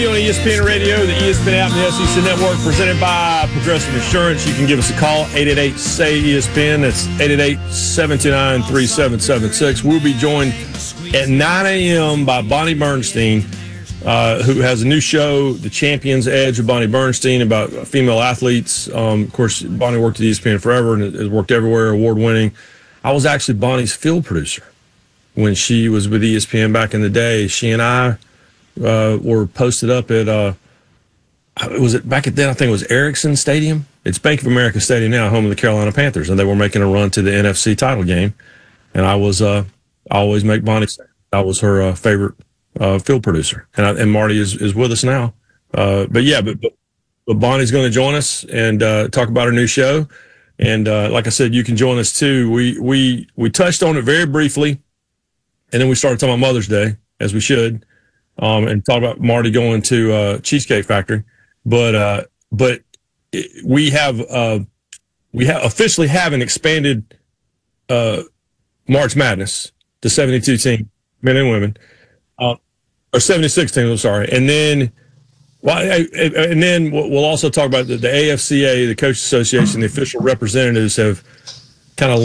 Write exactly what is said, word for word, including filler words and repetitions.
On E S P N Radio, the E S P N app, and the S E C Network, presented by Progressive Insurance. You can give us a call, eight eight eight, S A Y, E S P N. That's eight eight eight, seven two nine, three seven seven six. We'll be joined at nine a.m. by Bonnie Bernstein, uh, who has a new show, The Champion's Edge with Bonnie Bernstein, about female athletes. Um, of course, Bonnie worked at E S P N forever and has worked everywhere, award-winning. I was actually Bonnie's field producer when she was with E S P N back in the day. She and I Uh, were posted up at, uh, was it back at then? I think it was Ericsson Stadium. It's Bank of America Stadium now, home of the Carolina Panthers, and they were making a run to the N F C title game. And I was, uh, I always make Bonnie. I was her uh, favorite uh, field producer, and I, and Marty is, is with us now. Uh, but yeah, but, but but Bonnie's going to join us and uh, talk about her new show. And uh, like I said, you can join us too. We we we touched on it very briefly, and then we started talking about Mother's Day, as we should. Um, and talk about Marty going to uh, Cheesecake Factory, but uh, but it, we have uh, we have officially have an expanded uh, March Madness to seventy-two team, men and women, uh, or seventy-six teams. I'm sorry, and then well, and then we'll also talk about the, the A F C A, the Coach Association, the official representatives have kind of